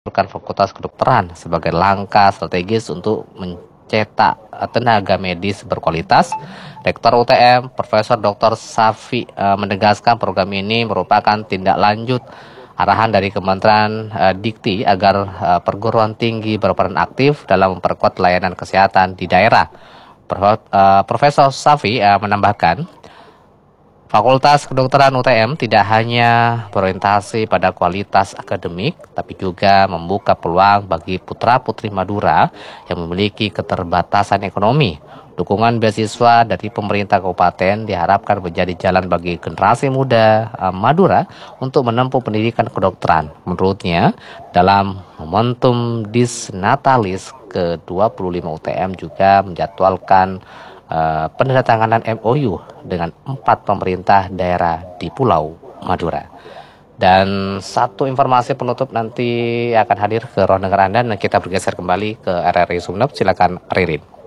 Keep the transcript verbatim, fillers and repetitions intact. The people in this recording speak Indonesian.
menyebutkan Fakultas Kedokteran sebagai langkah strategis untuk mencetak tenaga medis berkualitas. Rektor U T M, Profesor doktor Safi, uh, menegaskan program ini merupakan tindak lanjut arahan dari Kementerian uh, Dikti agar uh, perguruan tinggi berperan aktif dalam memperkuat layanan kesehatan di daerah. Prof, uh, Profesor Safi uh, menambahkan, Fakultas Kedokteran U T M tidak hanya berorientasi pada kualitas akademik, tapi juga membuka peluang bagi putra-putri Madura yang memiliki keterbatasan ekonomi. Dukungan beasiswa dari pemerintah kabupaten diharapkan menjadi jalan bagi generasi muda uh, Madura untuk menempuh pendidikan kedokteran. Menurutnya, dalam momentum Disnatalis ke dua puluh lima U T M juga menjadwalkan Uh, penandatanganan M O U dengan empat pemerintah daerah di Pulau Madura. Dan satu informasi penutup nanti akan hadir ke ruang dengar Anda dan kita bergeser kembali ke R R I Sumeneb. Silakan Ririn.